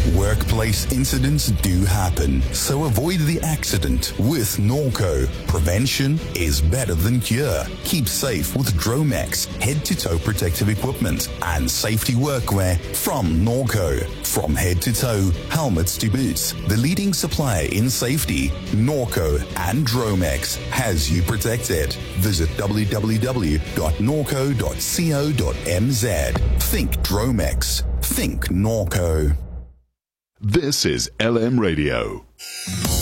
Workplace incidents do happen, so avoid the accident with Norco. Prevention is better than cure. Keep safe with Dromex, head-to-toe protective equipment and safety workwear from Norco. From head to toe, helmets to boots, the leading supplier in safety, Norco and Dromex has you protected. Visit www.norco.co.mz. Think Dromex. Think Norco. This is LM Radio.